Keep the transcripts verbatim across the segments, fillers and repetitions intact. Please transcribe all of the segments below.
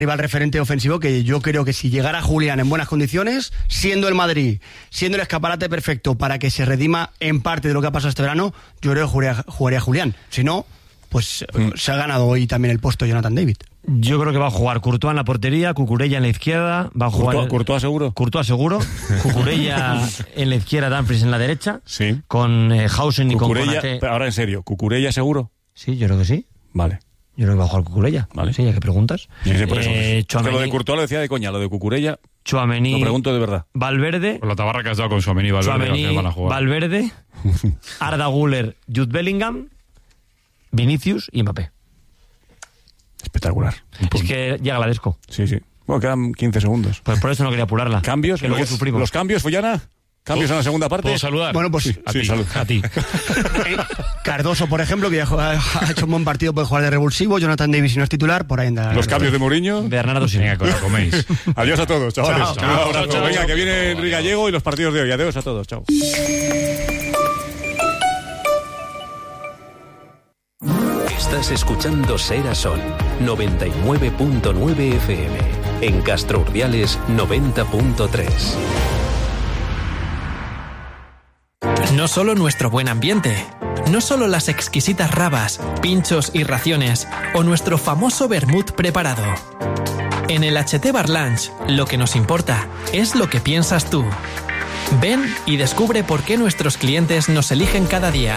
rival referente ofensivo que yo creo que si llegara Julián en buenas condiciones, siendo el Madrid, siendo el escaparate perfecto para que se redima en parte de lo que ha pasado este verano, yo creo que jugaría, jugaría Julián. Si no, pues mm. se ha ganado hoy también el puesto Jonathan David. Yo creo que va a jugar Courtois en la portería, Cucurella en la izquierda, va a jugar... Courtois, Courtois seguro. Courtois seguro, Cucurella en la izquierda, Dumfries en la derecha, sí. con eh, Hausen y Cucurella, con Konaté. Ahora en serio, ¿Cucurella seguro? Sí, yo creo que sí. Vale. Yo creo que va a jugar Cucurella. Vale. Sí, ¿a qué preguntas? Sí, sí, por eso. Eh, Lo de Courtois lo decía de coña, lo de Cucurella... Tchouaméni, lo pregunto de verdad. Valverde. Con la tabarra que has dado con Tchouaméni y Valverde, Tchouaméni, van a jugar. Valverde, Arda Güler, Jude Bellingham, Vinicius y Mbappé. Espectacular. Es que ya agradezco. Sí, sí. Bueno, quedan quince segundos. Pues por eso no quería apurarla. ¿Cambios? Que luego sufrimos. ¿Los cambios, Follana? ¿Cambios en la segunda parte? ¿Puedo saludar? Bueno, pues sí, a sí, ti. salud. A ti. Cardoso, por ejemplo, que ya ha hecho un buen partido, puede jugar de revulsivo. Jonathan Davis, si no es titular, por ahí anda. Los cambios de Mourinho. Bernardo Silva. Venga, que os lo coméis. Adiós a todos, chavales. Chao, Un chao, abrazo. chao, Venga, chao. que viene Enrique Gallego y los partidos de hoy. Adiós a todos. Chao. Estás escuchando Ser a Son, noventa y nueve punto nueve F M. En Castro Urdiales, noventa punto tres. No solo nuestro buen ambiente, no solo las exquisitas rabas, pinchos y raciones, o nuestro famoso vermut preparado. En el H T Bar Lounge, lo que nos importa es lo que piensas tú. Ven y descubre por qué nuestros clientes nos eligen cada día.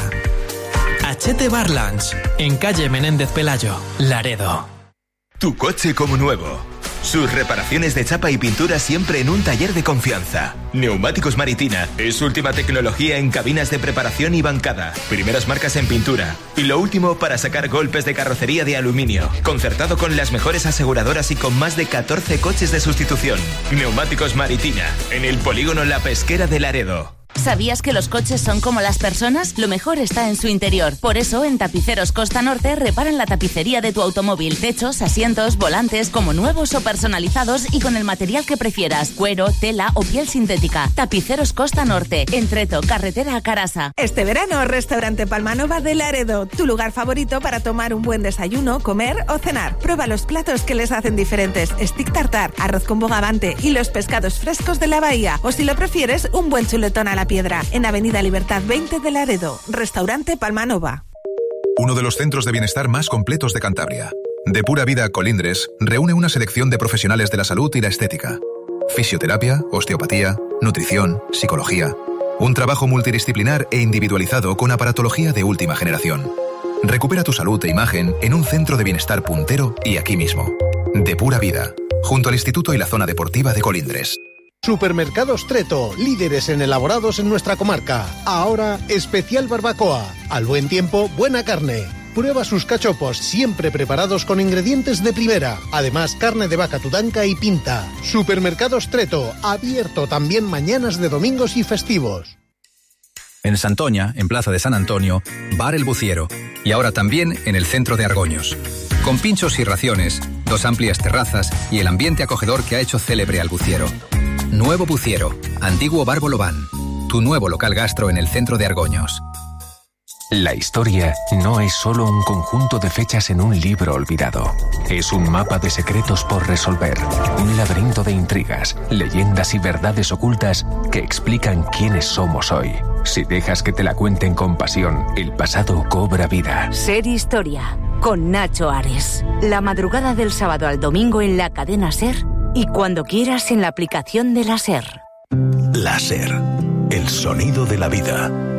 H T Bar Lounge, en calle Menéndez Pelayo, Laredo. Tu coche como nuevo. Sus reparaciones de chapa y pintura siempre en un taller de confianza. Neumáticos Maritina es última tecnología en cabinas de preparación y bancada. Primeras marcas en pintura. Y lo último para sacar golpes de carrocería de aluminio. Concertado con las mejores aseguradoras y con más de catorce coches de sustitución. Neumáticos Maritina, en el polígono La Pesquera de Laredo. ¿Sabías que los coches son como las personas? Lo mejor está en su interior. Por eso, en Tapiceros Costa Norte reparan la tapicería de tu automóvil. Techos, asientos, volantes, como nuevos o personalizados y con el material que prefieras. Cuero, tela o piel sintética. Tapiceros Costa Norte, en Treto, carretera a Carasa. Este verano, Restaurante Palmanova de Laredo. Tu lugar favorito para tomar un buen desayuno, comer o cenar. Prueba los platos que les hacen diferentes. Stick tartar, arroz con bogavante y los pescados frescos de la bahía. O si lo prefieres, un buen chuletón a la piedra, en Avenida Libertad veinte de Laredo. Restaurante Palmanova. Uno de los centros de bienestar más completos de Cantabria. De Pura Vida Colindres reúne una selección de profesionales de la salud y la estética. Fisioterapia, osteopatía, nutrición, psicología. Un trabajo multidisciplinar e individualizado con aparatología de última generación. Recupera tu salud e imagen en un centro de bienestar puntero y aquí mismo. De Pura Vida, junto al Instituto y la Zona Deportiva de Colindres. Supermercados Treto, líderes en elaborados en nuestra comarca. Ahora, especial barbacoa. Al buen tiempo, buena carne. Prueba sus cachopos, siempre preparados con ingredientes de primera. Además, carne de vaca tudanca y pinta. Supermercados Treto, abierto también mañanas de domingos y festivos. En Santoña, en Plaza de San Antonio, Bar El Buciero. Y ahora también en el centro de Argoños. Con pinchos y raciones, dos amplias terrazas y el ambiente acogedor que ha hecho célebre al Buciero. Nuevo Buciero, antiguo Bar Bolobán. Tu nuevo local gastro en el centro de Argoños. La historia no es solo un conjunto de fechas en un libro olvidado. Es un mapa de secretos por resolver, un laberinto de intrigas, leyendas y verdades ocultas que explican quiénes somos hoy. Si dejas que te la cuenten con pasión, el pasado cobra vida. Ser Historia, con Nacho Ares. La madrugada del sábado al domingo en la cadena Ser y cuando quieras en la aplicación de la Ser. La Ser, el sonido de la vida.